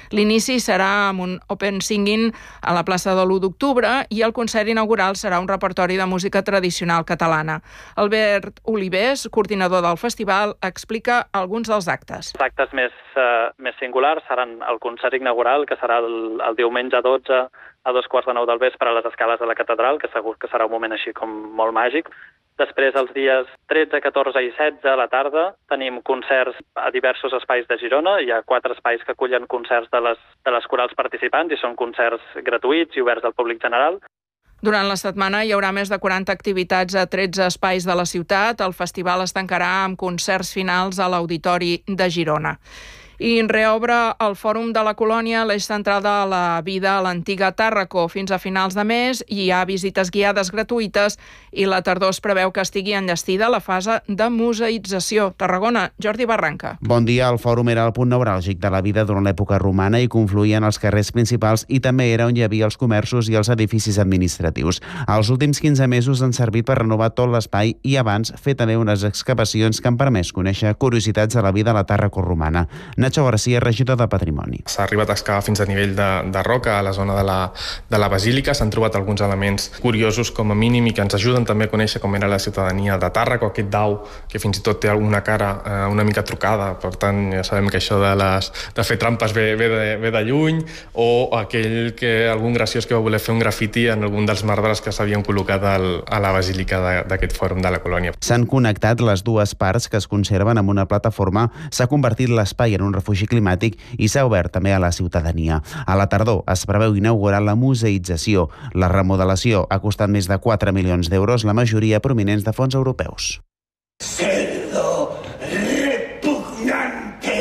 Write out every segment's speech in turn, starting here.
L'inici serà amb un open singing a la plaça de l'1 d'octubre i el concert inaugural serà un repertori de música tradicional catalana. Albert Olivés, coordinador del festival, explica alguns dels actes. Els actes més singulars seran el concert inaugural, que serà el diumenge 12 a 2:15 del vespre a les escales de la catedral, que segur que serà un moment així com molt màgic. Després, els dies 13, 14 i 16 a la tarda, tenim concerts a diversos espais de Girona. Hi ha 4 espais que acullen concerts de les corals participants i són concerts gratuïts i oberts al públic general. Durant la setmana hi haurà més de 40 activitats a 13 espais de la ciutat. El festival es tancarà amb concerts finals a l'Auditori de Girona. I reobre el Fòrum de la Colònia, l'eix central de la vida a l'antiga Tàrraco. Fins a finals de mes hi ha visites guiades gratuïtes i la tardor es preveu que estigui enllestida la fase de museïtzació. Tarragona, Jordi Barranca. Bon dia. El Fòrum era el punt neuràlgic de la vida durant l'època romana i confluïen els carrers principals i també era on hi havia els comerços i els edificis administratius. Els últims 15 mesos han servit per renovar tot l'espai i abans fer també unes excavacions que han permès conèixer curiositats de la vida a la Tàrraco romana. Nacho Garcia, regidor de Patrimoni. S'ha arribat a excavar fins a nivell de roca a la zona de la Basílica. S'han trobat alguns elements curiosos com a mínim i que ens ajuden també a conèixer com era la ciutadania de Tàrraco, aquest dau que fins i tot té alguna cara una mica trucada. Per tant, ja sabem que això de fer trampes ve de lluny, o algun graciós que va voler fer un grafiti en algun dels marbres que s'havien col·locat a la Basílica d'aquest Fòrum de la Colònia. S'han connectat les dues parts que es conserven amb una plataforma. S'ha convertit l'espai en un refugi climàtic i s'ha obert també a la ciutadania. A la tardor es preveu inaugurar la museïtzació. La remodelació ha costat més de 4 milions d'euros, la majoria prominents de fons europeus. Cerdo repugnante!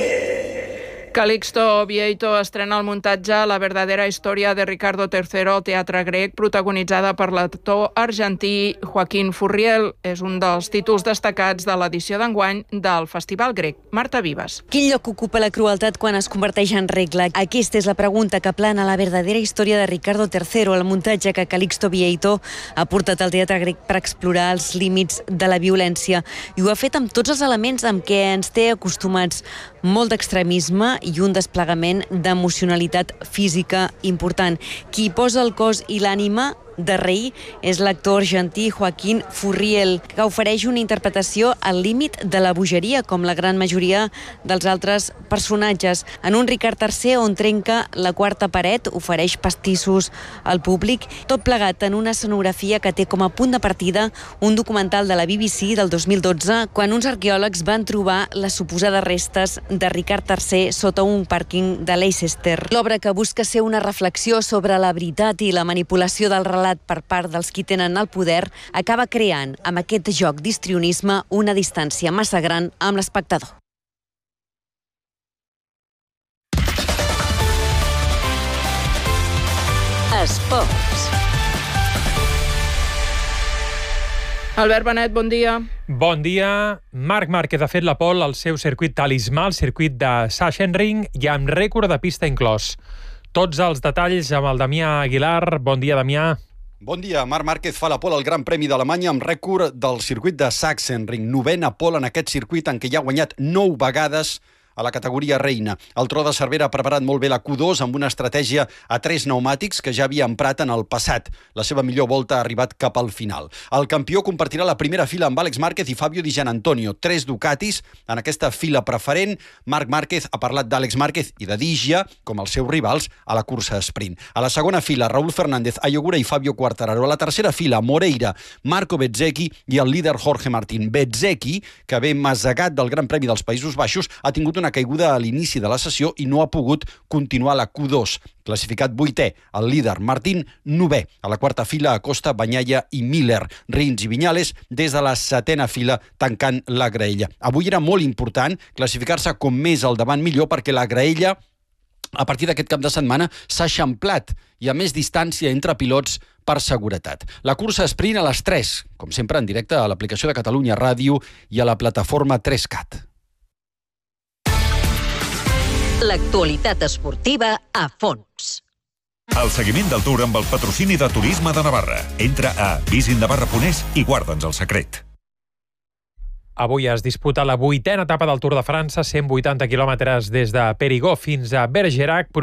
Calixto Vieito estrena el muntatge La verdadera història de Ricardo III al Teatre Grec, protagonitzada per l'actor argentí Joaquín Furriel. És un dels títols destacats de l'edició d'enguany del Festival Grec. Marta Vives. Quin lloc ocupa la crueltat quan es converteix en regla? Aquesta és la pregunta que plana La verdadera història de Ricardo III, el muntatge que Calixto Vieito ha portat al Teatre Grec per explorar els límits de la violència. I ho ha fet amb tots els elements amb què ens té acostumats. Molt d'extremisme i un desplegament d'emocionalitat física important. Qui posa el cos i l'ànima de rei és l'actor argentí Joaquín Furriel, que ofereix una interpretació al límit de la bogeria, com la gran majoria dels altres personatges. En un Ricard III on trenca la quarta paret, ofereix pastissos al públic, tot plegat en una escenografia que té com a punt de partida un documental de la BBC del 2012, quan uns arqueòlegs van trobar les suposades restes de Ricard III sota un pàrquing de Leicester. L'obra, que busca ser una reflexió sobre la veritat i la manipulació del relat per part dels qui tenen el poder, acaba creant, amb aquest joc d'histrionisme, una distància massa gran amb l'espectador. Esports. Albert Benet, bon dia. Bon dia. Marc Márquez ha fet la pole al seu circuit talismà, el circuit de Sachsenring, i amb rècord de pista inclòs. Tots els detalls amb el Damià Aguilar. Bon dia, Damià. Bon dia. Marc Márquez fa la pole al Gran Premi d'Alemanya amb rècord del circuit de Sachsenring. 9a pole en aquest circuit en què ja ha guanyat 9 vegades a la categoria reina. El Tro de Cervera ha preparat molt bé la Q2 amb una estratègia a 3 pneumàtics que ja havia emprat en el passat. La seva millor volta ha arribat cap al final. El campió compartirà la primera fila amb Àlex Márquez i Fabio Di Gianantonio. 3 Ducatis en aquesta fila preferent. Marc Márquez ha parlat d'Àlex Márquez i de Digia com els seus rivals a la cursa sprint. A la segona fila, Raúl Fernández, Ayogura i Fabio Quartararo. A la tercera fila, Moreira, Marco Bezzecchi i el líder Jorge Martín. Bezzecchi, que ve masegat del Gran Premi dels Països Baixos, ha tingut una caiguda a l'inici de la sessió i no ha pogut continuar la Q2. Classificat 8è, el líder Martín, 9è. A la quarta fila, Acosta, Bagnaia i Miller. Rins i Viñales des de la 7a fila tancant la graella. Avui era molt important classificar-se com més al davant millor perquè la graella a partir d'aquest cap de setmana s'ha eixamplat. Hi ha més distància entre pilots per seguretat. La cursa sprint a les 3, com sempre en directe a l'aplicació de Catalunya Ràdio i a la plataforma 3CAT. L'actualitat esportiva a fons. El seguiment del Tour amb el patrocini de Turisme de Navarra. Entra a visitnavarra.es i guarda'ns el secret. Avui es disputa la 8a etapa del Tour de França, 180 quilòmetres des de Périgueux fins a Bergerac.